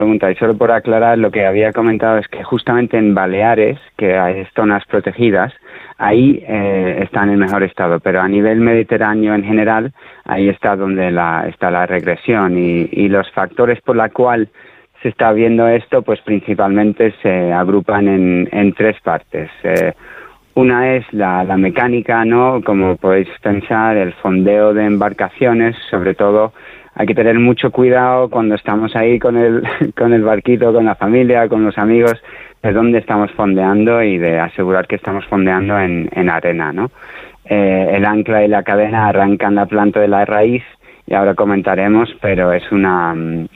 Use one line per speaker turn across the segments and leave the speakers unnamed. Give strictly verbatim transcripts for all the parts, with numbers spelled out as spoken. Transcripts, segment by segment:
pregunta, y solo por aclarar, lo que había comentado es que justamente en Baleares, que hay zonas protegidas, ahí eh, está en el mejor estado, pero a nivel mediterráneo en general, ahí está donde la, está la regresión, y, y los factores por la cual se está viendo esto, pues principalmente se agrupan en, en tres partes. Eh, una es la, la mecánica, ¿no? Como podéis pensar, el fondeo de embarcaciones, sobre todo. Hay que tener mucho cuidado cuando estamos ahí con el con el barquito, con la familia, con los amigos, de dónde estamos fondeando y de asegurar que estamos fondeando en, en arena, ¿no? Eh, el ancla y la cadena arrancan la planta de la raíz, y ahora comentaremos, pero es una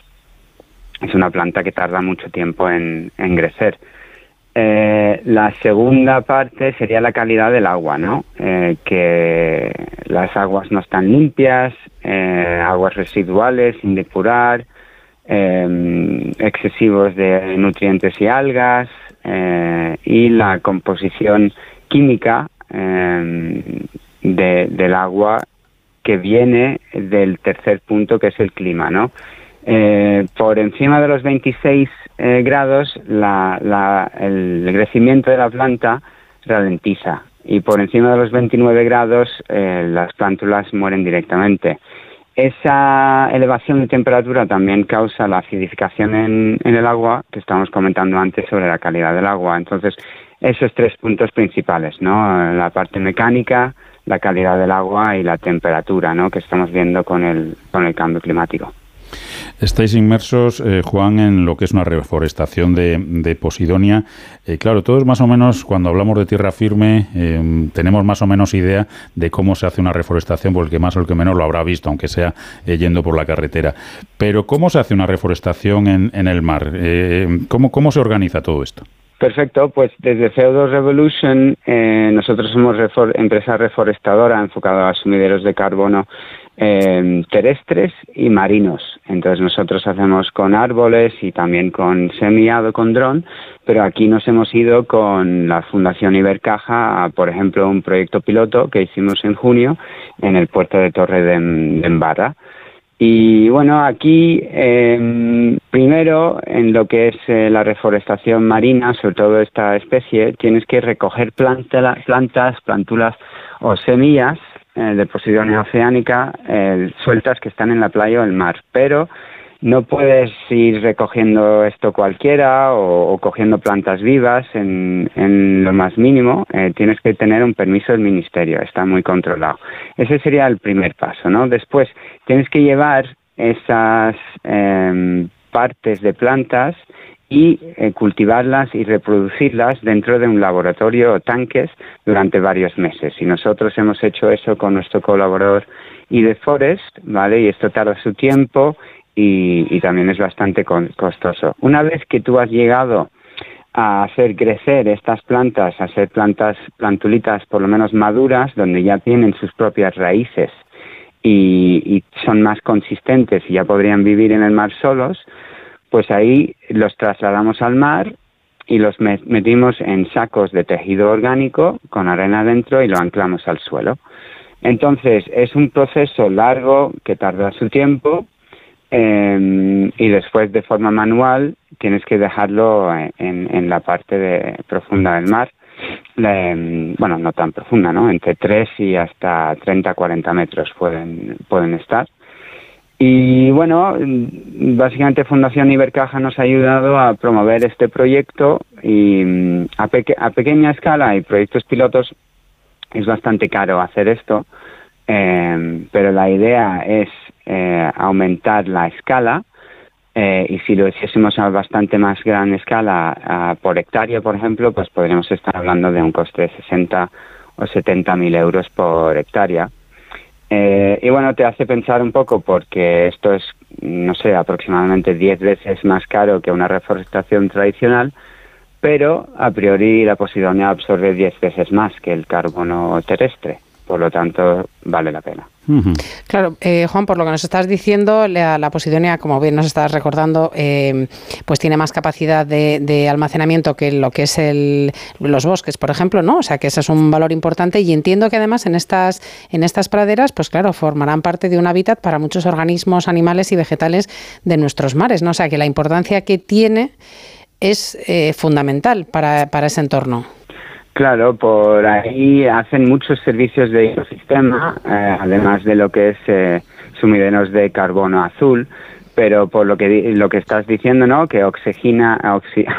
es una planta que tarda mucho tiempo en, en crecer. Eh, la segunda parte sería la calidad del agua, ¿no? Eh, que las aguas no están limpias, eh, aguas residuales sin depurar, eh, excesivos de nutrientes y algas, eh, y la composición química eh, de, del agua, que viene del tercer punto, que es el clima, ¿no? Eh, por encima de los veintiséis eh, grados la, la, el crecimiento de la planta ralentiza, y por encima de los veintinueve grados eh, las plántulas mueren directamente. Esa elevación de temperatura también causa la acidificación en, en el agua, que estamos comentando antes sobre la calidad del agua. Entonces, esos tres puntos principales, ¿no? La parte mecánica, la calidad del agua y la temperatura, ¿no? Que estamos viendo con el, con el cambio climático.
Estáis inmersos, eh, Juan, en lo que es una reforestación de, de Posidonia. Eh, claro, todos más o menos, cuando hablamos de tierra firme, eh, tenemos más o menos idea de cómo se hace una reforestación, porque el que más o el que menos lo habrá visto, aunque sea eh, yendo por la carretera. Pero, ¿cómo se hace una reforestación en, en el mar? Eh, ¿cómo, ¿Cómo se organiza todo esto?
Perfecto, pues desde C O dos Revolution eh, nosotros somos refor- empresa reforestadora enfocada a sumideros de carbono eh, terrestres y marinos. Entonces nosotros hacemos con árboles y también con semiado, con dron, pero aquí nos hemos ido con la Fundación Ibercaja a, por ejemplo, un proyecto piloto que hicimos en junio en el puerto de Torre de, de Embarra. Y bueno, aquí eh, primero en lo que es eh, la reforestación marina, sobre todo esta especie, tienes que recoger planta, plantas, plantulas o semillas eh, de Posidonia oceanica eh, sueltas que están en la playa o el mar, pero no puedes ir recogiendo esto cualquiera o, o cogiendo plantas vivas en, en lo más mínimo. Eh, tienes que tener un permiso del ministerio, está muy controlado. Ese sería el primer paso, ¿no? Después tienes que llevar esas eh, partes de plantas y eh, cultivarlas y reproducirlas dentro de un laboratorio o tanques durante varios meses. Y nosotros hemos hecho eso con nuestro colaborador IDForest, ¿vale? Y esto tarda su tiempo. Y, y también es bastante costoso. Una vez que tú has llegado a hacer crecer estas plantas, a hacer plantas, plantulitas por lo menos maduras, donde ya tienen sus propias raíces y, y son más consistentes y ya podrían vivir en el mar solos, pues ahí los trasladamos al mar y los metimos en sacos de tejido orgánico con arena dentro y lo anclamos al suelo. Entonces es un proceso largo que tarda su tiempo. Eh, y después de forma manual tienes que dejarlo en, en la parte de, profunda del mar, eh, bueno, no tan profunda, ¿no? Entre tres y hasta treinta a cuarenta metros pueden, pueden estar. Y bueno, básicamente Fundación Ibercaja nos ha ayudado a promover este proyecto y a, peque- a pequeña escala y proyectos pilotos es bastante caro hacer esto, eh, pero la idea es Eh, aumentar la escala eh, y si lo hiciésemos a bastante más gran escala uh, por hectárea, por ejemplo, pues podríamos estar hablando de un coste de sesenta o setenta mil euros por hectárea. Eh, y bueno, te hace pensar un poco porque esto es, no sé, aproximadamente diez veces más caro que una reforestación tradicional, pero a priori la Posidonia absorbe diez veces más que el carbono terrestre, por lo tanto vale la pena.
Uh-huh.
Claro, eh, Juan, por lo que nos estás diciendo, la, la Posidonia, como bien nos estás recordando, eh, pues tiene más capacidad de, de almacenamiento que lo que es el, los bosques, por ejemplo, ¿no? O sea, que ese es un valor importante, y entiendo que además en estas, en estas praderas, pues claro, formarán parte de un hábitat para muchos organismos animales y vegetales de nuestros mares, ¿no? O sea, que la importancia que tiene es eh, fundamental para, para ese entorno.
Claro, por ahí hacen muchos servicios de ecosistema, eh, además de lo que es eh, sumideros de carbono azul, pero por lo que lo que estás diciendo, ¿no? Que oxigena, oxi